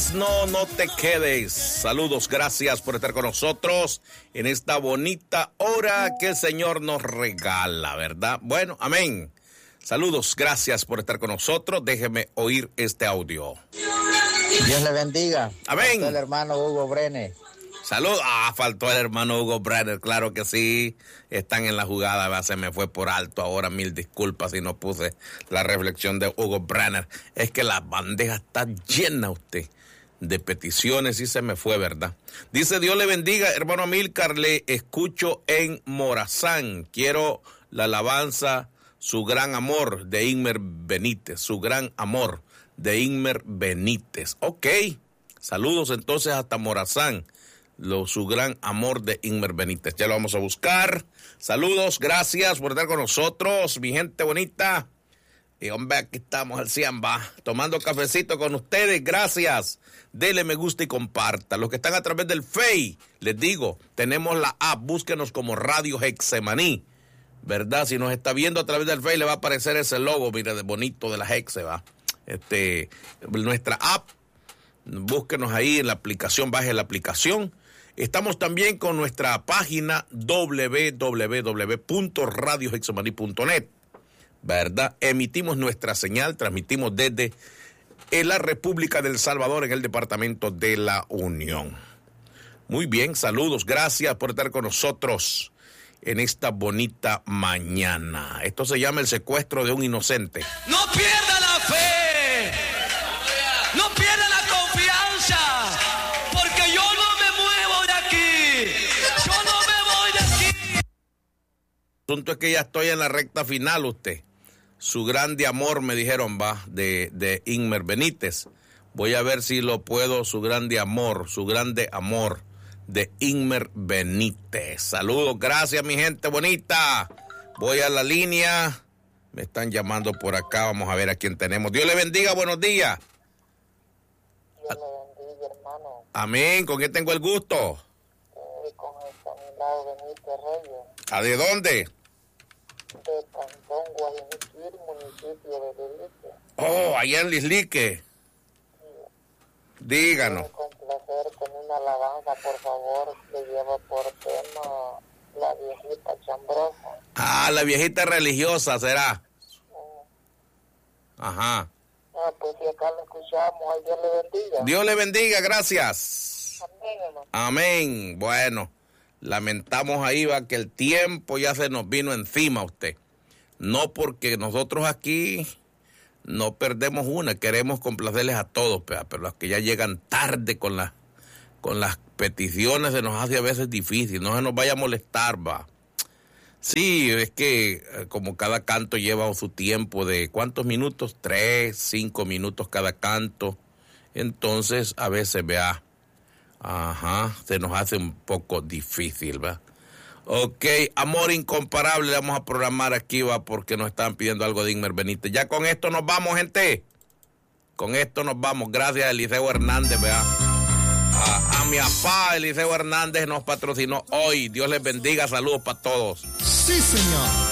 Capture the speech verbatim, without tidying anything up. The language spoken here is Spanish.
quedes, no, no te quedes. Saludos, gracias por estar con nosotros en esta bonita hora que el Señor nos regala, ¿verdad? Bueno, amén. Saludos, gracias por estar con nosotros. Déjeme oír este audio. Dios le bendiga. Amén. Faltó el hermano Hugo Brenner. Saludos. Ah, faltó el hermano Hugo Brenner, claro que sí. Están en la jugada, ¿verdad? Se me fue por alto ahora. Mil disculpas si no puse la reflexión de Hugo Brenner. Es que la bandeja está llena usted de peticiones y se me fue, ¿verdad? Dice, Dios le bendiga, hermano Amílcar, le escucho en Morazán. Quiero la alabanza, Su Gran Amor, de Inmer Benítez. Su Gran Amor, de Inmer Benítez. Ok, saludos entonces hasta Morazán. Lo, Su Gran Amor, de Inmer Benítez. Ya lo vamos a buscar. Saludos, gracias por estar con nosotros, mi gente bonita. Y hombre, aquí estamos al cien, va, tomando cafecito con ustedes, gracias. Dele me gusta y comparta. Los que están a través del Face, les digo, tenemos la app, búsquenos como Radio Hexemaní, ¿verdad? Si nos está viendo a través del Face, le va a aparecer ese logo, mire, de bonito de la Hexe, va. Este, nuestra app, búsquenos ahí en la aplicación, baje la aplicación. Estamos también con nuestra página doble u doble u doble u punto radio hexemaní punto net, ¿verdad? Emitimos nuestra señal, transmitimos desde la República del Salvador, en el departamento de la Unión. Muy bien, saludos, gracias por estar con nosotros en esta bonita mañana. Esto se llama el secuestro de un inocente. No pierda la fe, no pierda la confianza, porque yo no me muevo de aquí, yo no me voy de aquí. El asunto es que ya estoy en la recta final, usted. Su grande amor, me dijeron, va, de, de Inmer Benítez. Voy a ver si lo puedo, su grande amor, su grande amor, de Inmer Benítez. Saludos, gracias, mi gente bonita. Voy a la línea. Me están llamando por acá, vamos a ver a quién tenemos. Dios le bendiga, buenos días. Dios le bendiga, hermano. Amén, ¿con quién tengo el gusto? Eh, con el Estanislao Benítez Reyes. ¿A de dónde? De Cantón Guajiniquir, municipio de Lislique. Oh, allá en Lislique. Díganos. Quiero complacer con una alabanza, por favor, que lleva por tema la viejita chambrosa. Ah, la viejita religiosa será. Ajá. Ah, pues si acá lo escuchamos, ay, Dios le bendiga. Dios le bendiga, gracias. Amén, hermano. Amén. Bueno, lamentamos ahí, va, que el tiempo ya se nos vino encima a usted. No porque nosotros aquí no perdemos una, queremos complacerles a todos, pero los que ya llegan tarde con las con las peticiones se nos hace a veces difícil, no se nos vaya a molestar, va. Sí, es que como cada canto lleva su tiempo de ¿cuántos minutos? Tres, cinco minutos cada canto. Entonces a veces, vea, ajá, se nos hace un poco difícil, ¿va? Ok, Amor Incomparable, le vamos a programar aquí, va, porque nos están pidiendo algo de Inmer Benítez. Ya con esto nos vamos, gente. Con esto nos vamos. Gracias a Eliseo Hernández, vea. A, a mi papá Eliseo Hernández nos patrocinó hoy. Dios les bendiga, saludos para todos. Sí, señor.